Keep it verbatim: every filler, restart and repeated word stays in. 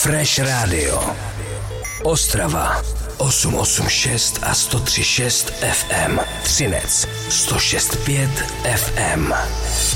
Fresh Radio. Ostrava osm osm šest a sto tři šest F M. Třinec sto šest pět F M.